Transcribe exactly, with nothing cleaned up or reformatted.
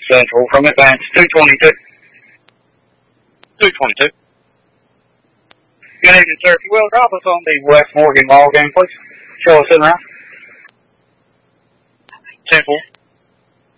Central from Advance two twenty-two. two twenty-two. Good evening, sir. If you will, drop us on the West Morgan ball game, please. Show us in around. ten four.